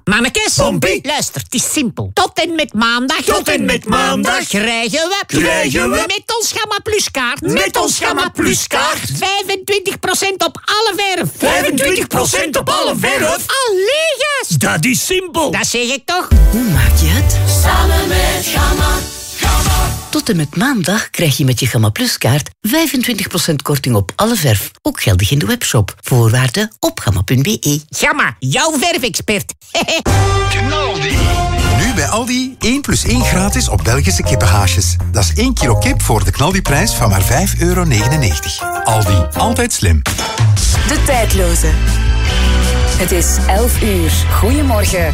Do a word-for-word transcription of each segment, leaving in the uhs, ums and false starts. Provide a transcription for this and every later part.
Mannekes, Pompie. luister, het is simpel. Tot en met maandag. Tot en met maandag. Krijgen we. Krijgen we. Met ons Gamma Plus kaart. Met ons Gamma Plus kaart. vijfentwintig procent op alle verf. vijfentwintig procent op alle verf. Allee, gast. Dat is simpel. Dat zeg ik toch? Hoe maak je het? Samen met Gamma. Gamma. Tot en met maandag krijg je met je Gamma Plus kaart vijfentwintig procent korting op alle verf. Ook geldig in de webshop. Voorwaarden op gamma punt be. Gamma, jouw verfexpert. Knaldi. Nu bij Aldi één plus één gratis op Belgische kippenhaasjes. Dat is één kilo kip voor de knaldiprijs van maar vijf euro negenennegentig. Aldi, altijd slim. De tijdloze. Het is elf uur. Goedemorgen.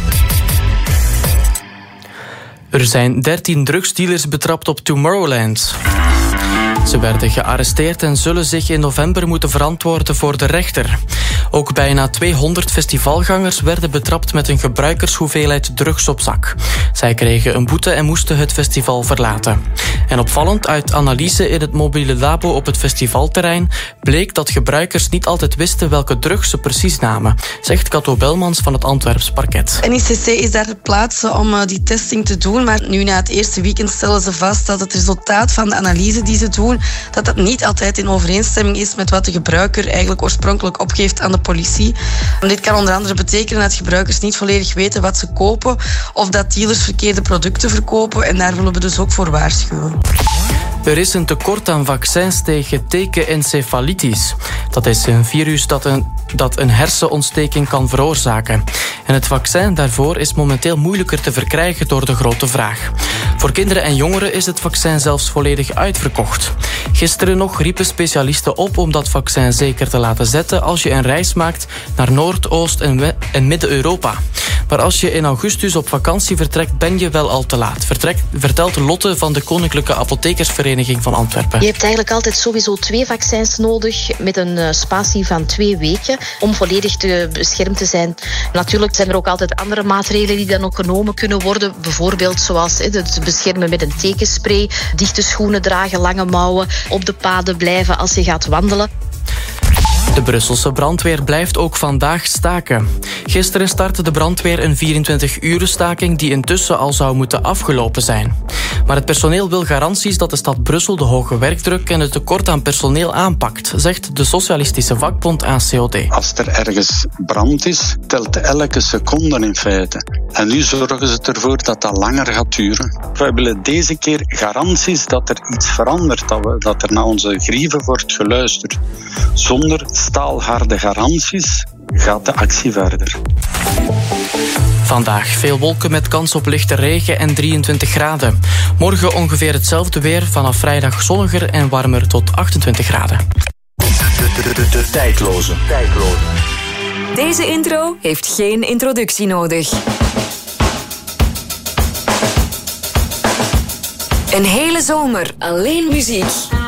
Er zijn dertien drugsdealers betrapt op Tomorrowland. Ze werden gearresteerd en zullen zich in november moeten verantwoorden voor de rechter. Ook bijna tweehonderd festivalgangers werden betrapt met een gebruikershoeveelheid drugs op zak. Zij kregen een boete en moesten het festival verlaten. En opvallend, uit analyse in het mobiele labo op het festivalterrein bleek dat gebruikers niet altijd wisten welke drugs ze precies namen, zegt Cato Belmans van het Antwerps Parket. N I C C is daar ter plaatse om uh, die testing te doen, maar nu na het eerste weekend stellen ze vast dat het resultaat van de analyse die ze doen, dat dat niet altijd in overeenstemming is met wat de gebruiker eigenlijk oorspronkelijk opgeeft aan de politie. En dit kan onder andere betekenen dat gebruikers niet volledig weten wat ze kopen of dat dealers verkeerde producten verkopen en daar willen we dus ook voor waarschuwen. Er is een tekort aan vaccins tegen tekenencefalitis. Dat is een virus dat een, dat een hersenontsteking kan veroorzaken. En het vaccin daarvoor is momenteel moeilijker te verkrijgen door de grote vraag. Voor kinderen en jongeren is het vaccin zelfs volledig uitverkocht. Gisteren nog riepen specialisten op om dat vaccin zeker te laten zetten als je een reis maakt naar Noord-, Oost- en, en Midden-Europa. Maar als je in augustus op vakantie vertrekt, ben je wel al te laat. Vertrekt, vertelt Lotte van de Koninklijke Apothekersvereniging van Antwerpen. Je hebt eigenlijk altijd sowieso twee vaccins nodig met een uh, spatie van twee weken om volledig te beschermd te zijn. Natuurlijk zijn er ook altijd andere maatregelen die dan ook genomen kunnen worden. Bijvoorbeeld zoals he, het beschermen met een tekenspray, dichte schoenen dragen, lange mouwen, op de paden blijven als je gaat wandelen. De Brusselse brandweer blijft ook vandaag staken. Gisteren startte de brandweer een vierentwintig-uren staking die intussen al zou moeten afgelopen zijn. Maar het personeel wil garanties dat de stad Brussel de hoge werkdruk en het tekort aan personeel aanpakt, zegt de socialistische vakbond A C O D. Als er ergens brand is, telt elke seconde in feite. En nu zorgen ze ervoor dat dat langer gaat duren. Wij willen deze keer garanties dat er iets verandert, dat, we, dat er naar onze grieven wordt geluisterd. Zonder staalharde garanties gaat de actie verder. Vandaag veel wolken met kans op lichte regen en drieëntwintig graden. Morgen ongeveer hetzelfde weer, vanaf vrijdag zonniger en warmer tot achtentwintig graden. De, de, de, de, de tijdloze. tijdloze. Deze intro heeft geen introductie nodig. Een hele zomer alleen muziek.